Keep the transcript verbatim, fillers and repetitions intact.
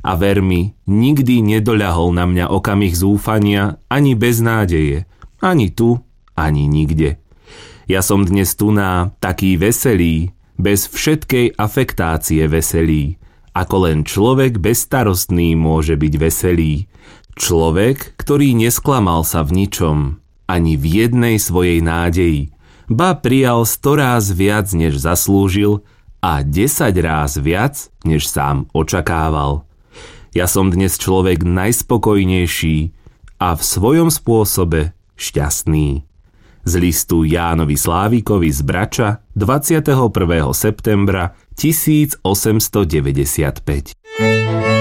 A ver mi, nikdy nedoľahol na mňa okamih zúfania, ani beznádeje, ani tu, ani nikde. Ja som dnes tuná taký veselý, bez všetkej afektácie veselý, ako len človek bezstarostný môže byť veselý. Človek, ktorý nesklamal sa v ničom, ani v jednej svojej nádeji, ba prijal storáz viac, než zaslúžil, a desať ráz viac, než sám očakával. Ja som dnes človek najspokojnejší a v svojom spôsobe šťastný. Z listu Jánovi Slávikovi z Brača dvadsiateho prvého septembra tisícosemstodeväťdesiatpäť.